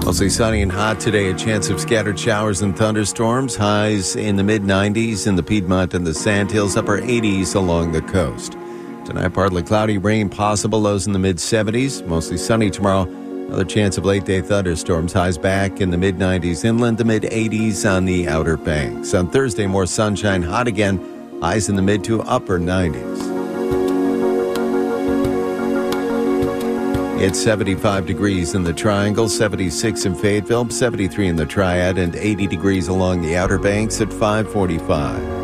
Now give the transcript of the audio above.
Mostly sunny and hot today. A chance of scattered showers and thunderstorms. Highs in the mid-90s in the Piedmont and the Sandhills. Upper 80s along the coast. Tonight, partly cloudy, rain possible. Lows in the mid-70s. Mostly sunny tomorrow. Another chance of late-day thunderstorms. Highs back in the mid-90s inland to mid-80s on the Outer Banks. On Thursday, more sunshine, hot again. Highs in the mid to upper 90s. It's 75 degrees in the Triangle, 76 in Fayetteville, 73 in the Triad, and 80 degrees along the Outer Banks at 5:45.